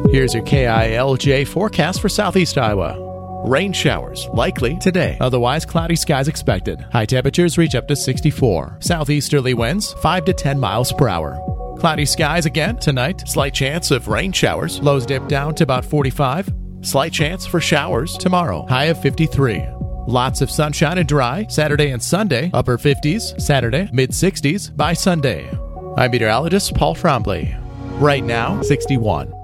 Here's your KILJ forecast for southeast Iowa. Rain showers likely today, otherwise cloudy skies expected. High temperatures reach up to 64. Southeasterly winds 5 to 10 miles per hour. Cloudy skies again tonight. Slight chance of rain showers. Lows dip down to about 45. Slight chance for showers tomorrow. High of 53. Lots of sunshine and dry. Saturday and Sunday, upper 50s. Saturday, mid-60s by Sunday. I'm meteorologist Paul Frombley. Right now, 61.